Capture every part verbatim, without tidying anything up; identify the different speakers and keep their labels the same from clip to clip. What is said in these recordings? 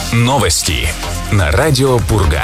Speaker 1: Новости на радио Пурга.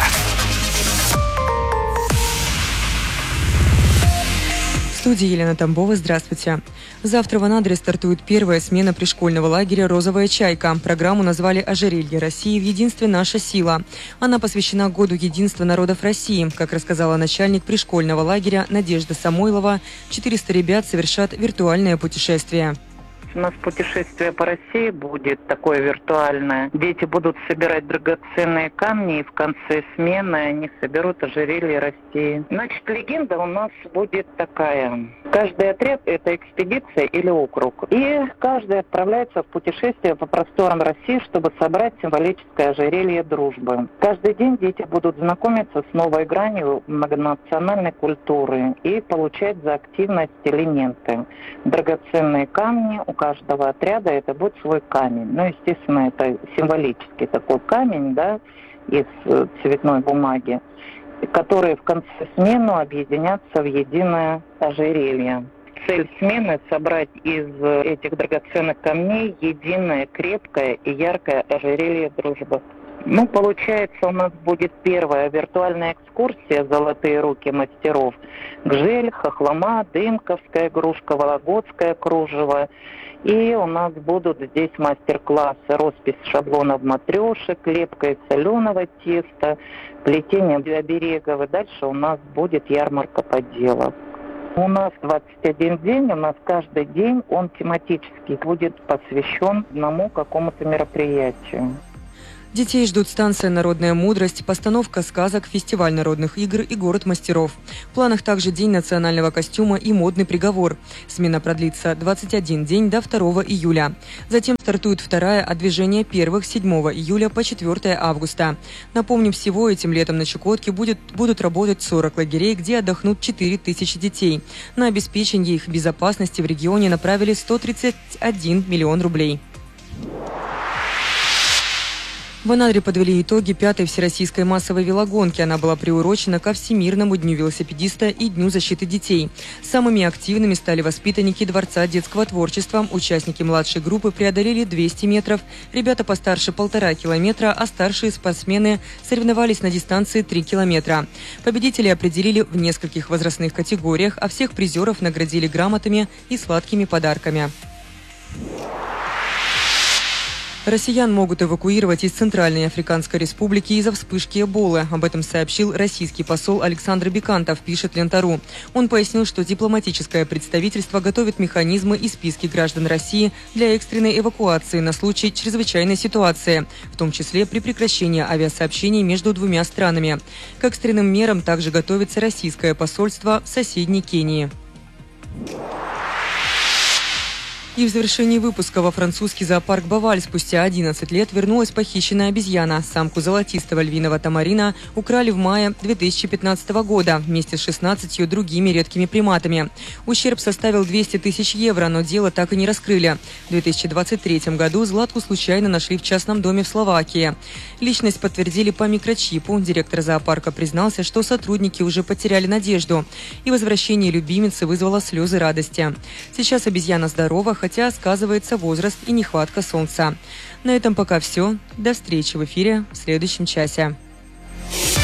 Speaker 2: В студии Елена Тамбова. Здравствуйте. Завтра в Анадыре стартует первая смена пришкольного лагеря «Розовая чайка». Программу назвали «Ожерелье России в единстве наша сила». Она посвящена Году единства народов России. Как рассказала начальник пришкольного лагеря Надежда Самойлова, четыреста ребят совершат виртуальное путешествие.
Speaker 3: У нас путешествие по России будет такое виртуальное. Дети будут собирать драгоценные камни, и в конце смены они соберут ожерелье России. Значит, легенда у нас будет такая. Каждый отряд – это экспедиция или округ. И каждый отправляется в путешествие по просторам России, чтобы собрать символическое ожерелье дружбы. Каждый день дети будут знакомиться с новой гранью многонациональной культуры и получать за активность элементы. Драгоценные камни у каждого отряда это будет свой камень. Ну, естественно, это символический такой камень, да, из цветной бумаги, которые в конце смены объединятся в единое ожерелье. Цель смены – собрать из этих драгоценных камней единое, крепкое и яркое ожерелье дружбы. Ну, получается, у нас будет первая виртуальная экскурсия «Золотые руки мастеров». Гжель, хохлома, дымковская игрушка, вологодское кружево. И у нас будут здесь мастер-классы: роспись шаблонов матрешек, лепка из соленого теста, плетение оберегов. И дальше у нас будет ярмарка поделок. У нас двадцать один день, у нас каждый день он тематически будет посвящен одному какому-то мероприятию.
Speaker 2: Детей ждут станция «Народная мудрость», постановка сказок, фестиваль народных игр и город мастеров. В планах также День национального костюма и модный приговор. Смена продлится двадцать один день до второго июля. Затем стартует вторая, а движение первых с седьмого июля по четвёртое августа. Напомним, всего этим летом на Чукотке будет, будут работать сорок лагерей, где отдохнут четыре тысячи детей. На обеспечение их безопасности в регионе направили сто тридцать один миллион рублей. В Анадыре подвели итоги пятой всероссийской массовой велогонки. Она была приурочена ко Всемирному дню велосипедиста и Дню защиты детей. Самыми активными стали воспитанники Дворца детского творчества. Участники младшей группы преодолели двести метров, ребята постарше – полтора километра, а старшие спортсмены соревновались на дистанции три километра. Победителей определили в нескольких возрастных категориях, а всех призеров наградили грамотами и сладкими подарками. Россиян могут эвакуировать из Центральной Африканской Республики из-за вспышки Эболы. Об этом сообщил российский посол Александр Бекантов, пишет Лента.ру. Он пояснил, что дипломатическое представительство готовит механизмы и списки граждан России для экстренной эвакуации на случай чрезвычайной ситуации, в том числе при прекращении авиасообщений между двумя странами. К экстренным мерам также готовится российское посольство в соседней Кении. И в завершении выпуска во французский зоопарк Баваль спустя одиннадцать лет вернулась похищенная обезьяна. Самку золотистого львиного тамарина украли в мае две тысячи пятнадцатого года вместе с шестнадцатью другими редкими приматами. Ущерб составил двести тысяч евро, но дело так и не раскрыли. В две тысячи двадцать третьем году Златку случайно нашли в частном доме в Словакии. Личность подтвердили по микрочипу. Директор зоопарка признался, что сотрудники уже потеряли надежду. И возвращение любимицы вызвало слезы радости. Сейчас обезьяна здорова, хотя сказывается возраст и нехватка солнца. На этом пока все. До встречи в эфире в следующем часе.